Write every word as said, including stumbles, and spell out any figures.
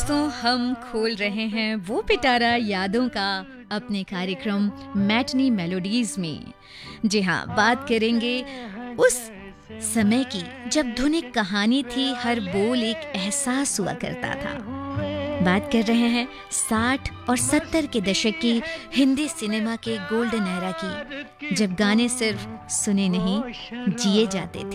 तो हम खोल रहे हैं वो पिटारा यादों का अपने कार्यक्रम मैटनी मेलोडीज में। जी हाँ, बात करेंगे उस समय की जब धुन एक कहानी थी, हर बोल एक एहसास हुआ करता था। बात कर रहे हैं साठ और सत्तर के दशक की हिंदी सिनेमा के गोल्डन एरा की, जब गाने सिर्फ सुने नहीं, जिए जाते थे।